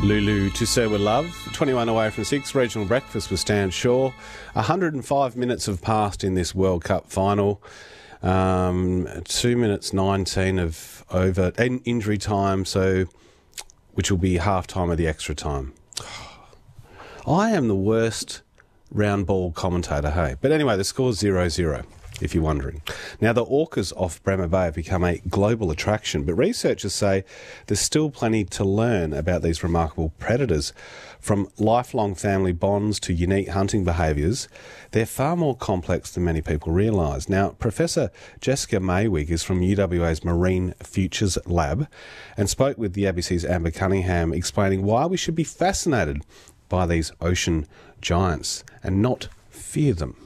Lulu to Sir with Love, 21 away from 6, regional breakfast with Stan Shaw. 105 minutes have passed in this World Cup final. 2 minutes 19 of over injury time, so which will be half time of the extra time. I am the worst round ball commentator, hey. But anyway, the score's 0-0. If you're wondering. Now, the orcas off Bremer Bay have become a global attraction, but researchers say there's still plenty to learn about these remarkable predators. From lifelong family bonds to unique hunting behaviours, they're far more complex than many people realise. Now, Professor Jessica Maywig is from UWA's Marine Futures Lab and spoke with the ABC's Amber Cunningham explaining why we should be fascinated by these ocean giants and not fear them.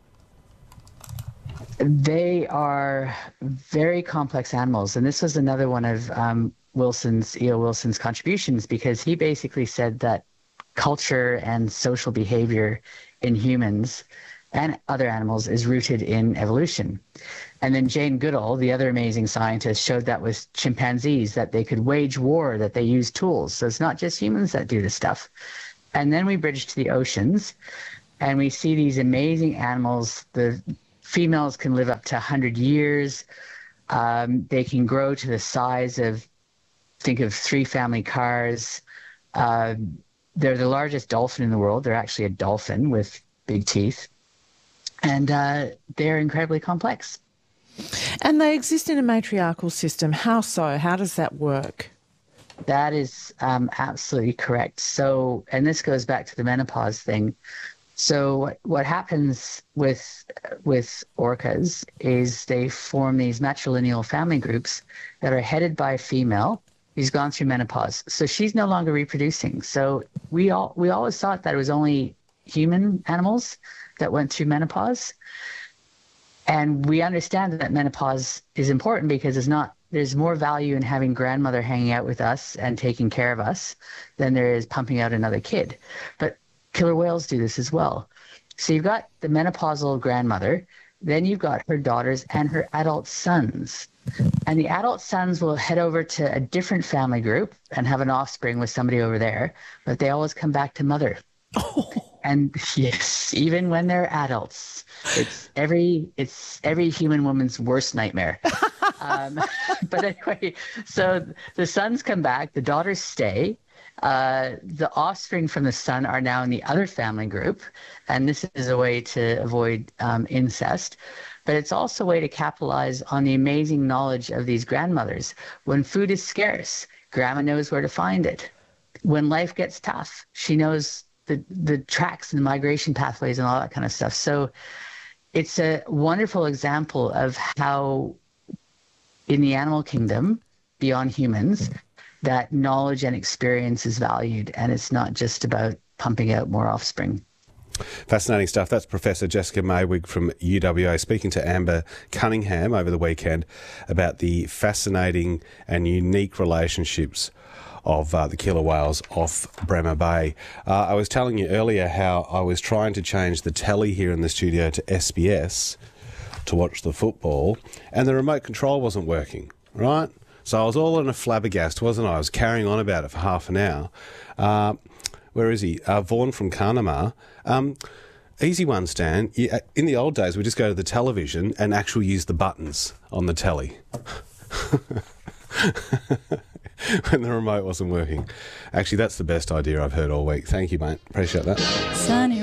They are very complex animals, and this was another one of E.O. Wilson's contributions, because he basically said that culture and social behavior in humans and other animals is rooted in evolution. And then Jane Goodall, the other amazing scientist, showed that with chimpanzees, that they could wage war, that they use tools. So it's not just humans that do this stuff. And then we bridge to the oceans, and we see these amazing animals. The females can live up to 100 years. They can grow to the size of, think of 3 family cars. They're the largest dolphin in the world. They're actually a dolphin with big teeth. And they're incredibly complex. And they exist in a matriarchal system. How so? How does that work? That is absolutely correct. So, and this goes back to the menopause thing. So what happens with orcas is they form these matrilineal family groups that are headed by a female who's gone through menopause. So she's no longer reproducing. So we always thought that it was only human animals that went through menopause. And we understand that menopause is important because there's more value in having grandmother hanging out with us and taking care of us than there is pumping out another kid. But killer whales do this as well. So you've got the menopausal grandmother, then you've got her daughters and her adult sons. And the adult sons will head over to a different family group and have an offspring with somebody over there, but they always come back to mother. Oh. And yes, even when they're adults, it's every human woman's worst nightmare. But anyway, so the sons come back, the daughters stay. The offspring from the son are now in the other family group, and this is a way to avoid incest. But it's also a way to capitalize on the amazing knowledge of these grandmothers. When food is scarce, grandma knows where to find it. When life gets tough, she knows the tracks and migration pathways and all that kind of stuff. So it's a wonderful example of how in the animal kingdom, beyond humans, that knowledge and experience is valued, and it's not just about pumping out more offspring. Fascinating stuff. That's Professor Jessica Maywig from UWA speaking to Amber Cunningham over the weekend about the fascinating and unique relationships of the killer whales off Bremer Bay. I was telling you earlier how I was trying to change the telly here in the studio to SBS to watch the football, and the remote control wasn't working, right? So I was all in a flabbergast, wasn't I? I was carrying on about it for half an hour. Where is he? Vaughan from Carnamah. Easy one, Stan. In the old days, we just go to the television and actually use the buttons on the telly. When the remote wasn't working. Actually, that's the best idea I've heard all week. Thank you, mate. Appreciate that. Sunny